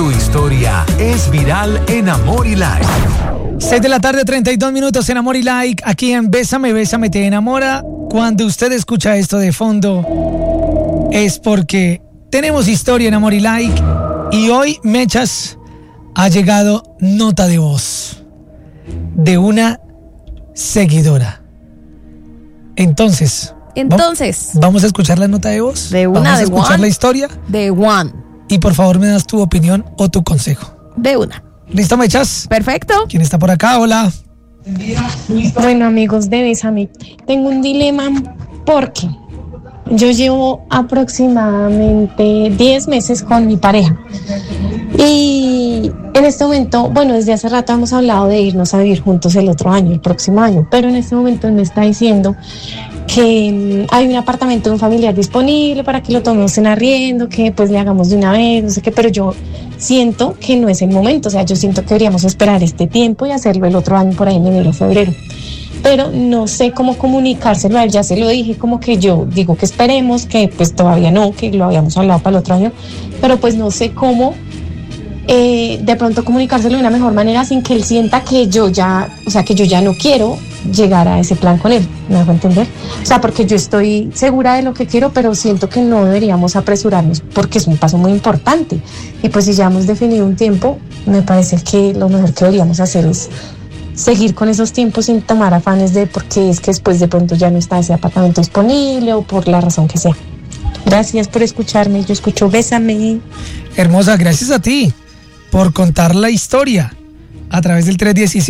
Tu historia es viral en Amor y Like. 6:32 en Amor y Like, aquí en Bésame, Bésame te enamora. Cuando usted escucha esto de fondo, es porque tenemos historia en Amor y Like. Y hoy, Mechas, ha llegado nota de voz de una seguidora. Entonces, vamos a escuchar la nota de voz. Vamos a escuchar la historia. De one. Y por favor me das tu opinión o tu consejo. De una. ¿Listo, Mechas? Perfecto. ¿Quién está por acá? Hola. Bueno, amigos de Bésame, tengo un dilema porque yo llevo aproximadamente 10 meses con mi pareja. Y en este momento, bueno, desde hace rato hemos hablado de irnos a vivir juntos el otro año, el próximo año, pero en este momento él me está diciendo que hay un apartamento de un familiar disponible para que lo tomemos en arriendo, que pues le hagamos de una vez, no sé qué, pero yo siento que no es el momento, o sea, yo siento que deberíamos esperar este tiempo y hacerlo el otro año por ahí en enero o febrero. Pero no sé cómo comunicárselo a él, ya se lo dije, como que yo digo que esperemos, que pues todavía no, que lo habíamos hablado para el otro año, pero pues no sé cómo de pronto comunicárselo de una mejor manera sin que él sienta que yo ya, o sea, que yo ya no quiero llegar a ese plan con él, ¿me hago entender? O sea, porque yo estoy segura de lo que quiero, pero siento que no deberíamos apresurarnos porque es un paso muy importante. Y pues si ya hemos definido un tiempo, me parece que lo mejor que deberíamos hacer es seguir con esos tiempos sin tomar afanes de porque es que después de pronto ya no está ese apartamento disponible o por la razón que sea. Gracias por escucharme, yo escucho Bésame. Hermosa, gracias a ti por contar la historia a través del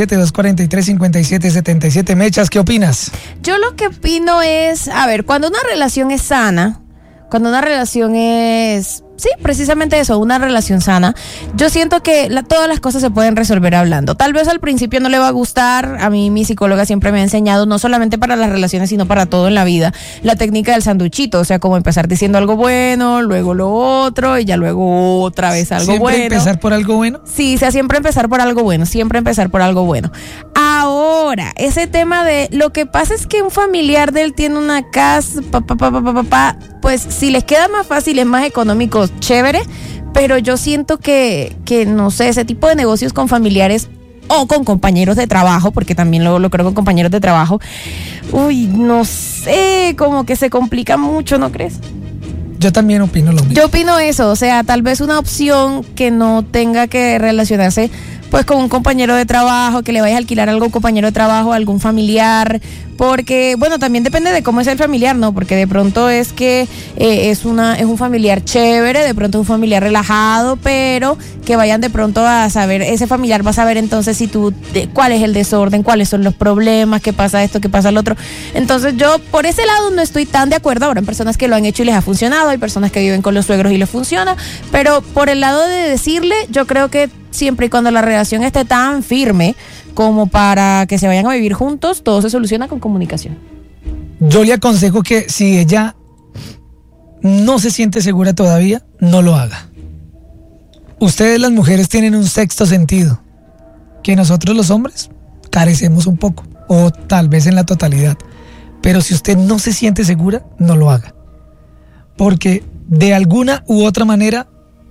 317-243-5777. Mechas, ¿qué opinas? Yo lo que opino es, a ver, cuando una relación es sana, cuando una relación es, sí, precisamente eso, una relación sana, yo siento que todas las cosas se pueden resolver hablando. Tal vez al principio no le va a gustar, a mí mi psicóloga siempre me ha enseñado, no solamente para las relaciones, sino para todo en la vida, la técnica del sanduchito, o sea, como empezar diciendo algo bueno, luego lo otro, y ya luego otra vez algo bueno. ¿Siempre empezar por algo bueno? Sí, o sea, siempre empezar por algo bueno, siempre empezar por algo bueno. Ahora, ese tema de, lo que pasa es que un familiar de él tiene una casa, pues si les queda más fácil, es más económico, chévere, pero yo siento que no sé, ese tipo de negocios con familiares o con compañeros de trabajo, porque también lo creo con compañeros de trabajo, uy, no sé, como que se complica mucho, ¿no crees? Yo también opino lo mismo. Yo opino eso, o sea, tal vez una opción que no tenga que relacionarse pues con un compañero de trabajo, que le vayas a alquilar algo a un compañero de trabajo, a algún familiar, porque, bueno, también depende de cómo es el familiar, ¿no? Porque de pronto es que es un familiar chévere, de pronto es un familiar relajado, pero que vayan de pronto a saber, ese familiar va a saber entonces si cuál es el desorden, cuáles son los problemas, qué pasa esto, qué pasa lo otro. Entonces yo por ese lado no estoy tan de acuerdo. Ahora, hay personas que lo han hecho y les ha funcionado, hay personas que viven con los suegros y les funciona, pero por el lado de decirle, yo creo que siempre y cuando la relación esté tan firme como para que se vayan a vivir juntos, todo se soluciona con comunicación. Yo le aconsejo que si ella no se siente segura todavía, no lo haga. Ustedes las mujeres tienen un sexto sentido que nosotros los hombres carecemos un poco, o tal vez en la totalidad. Pero si usted no se siente segura, no lo haga. Porque de alguna u otra manera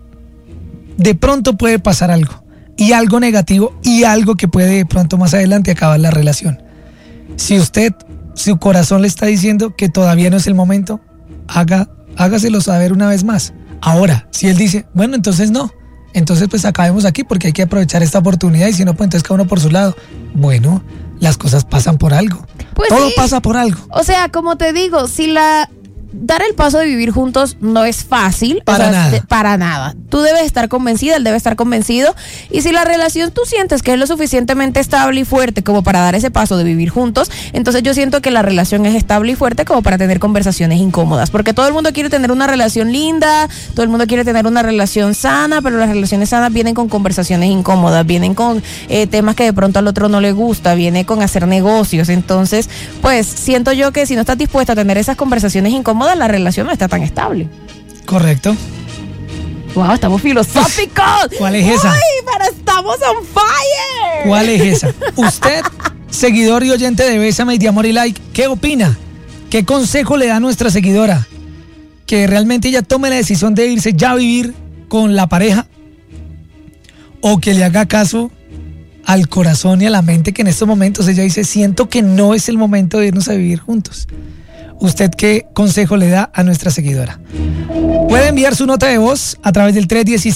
de pronto puede pasar algo, y algo negativo, y algo que puede de pronto más adelante acabar la relación. Si su corazón le está diciendo que todavía no es el momento, hágaselo saber una vez más. Ahora, si él dice, bueno, entonces no, entonces pues acabemos aquí porque hay que aprovechar esta oportunidad, y si no, pues entonces cada uno por su lado. Bueno, las cosas pasan por algo. Pues todo sí, pasa por algo. O sea, como te digo, dar el paso de vivir juntos no es fácil. Para nada. Tú debes estar convencida, él debe estar convencido. Y si la relación tú sientes que es lo suficientemente estable y fuerte como para dar ese paso de vivir juntos, entonces yo siento que la relación es estable y fuerte como para tener conversaciones incómodas. Porque todo el mundo quiere tener una relación linda, todo el mundo quiere tener una relación sana, pero las relaciones sanas vienen con conversaciones incómodas, vienen con temas que de pronto al otro no le gusta, viene con hacer negocios. Entonces, pues siento yo que si no estás dispuesta a tener esas conversaciones incómodas, la relación no está tan estable. Correcto. Wow, estamos filosóficos. ¿Cuál es esa? ¡Ay, pero estamos on fire! ¿Cuál es esa? Usted, seguidor y oyente de Bésame y de Amor y Like, ¿qué opina? ¿Qué consejo le da a nuestra seguidora? ¿Que realmente ella tome la decisión de irse ya a vivir con la pareja? o que le haga caso al corazón y a la mente, que en estos momentos ella dice, siento que no es el momento de irnos a vivir juntos. ¿Usted qué consejo le da a nuestra seguidora? Puede enviar su nota de voz a través del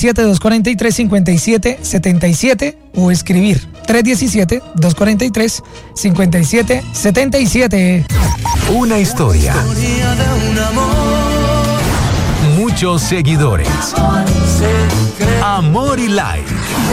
317-243-5777 o escribir 317-243-5777. Una historia. Muchos seguidores. Amor y Like.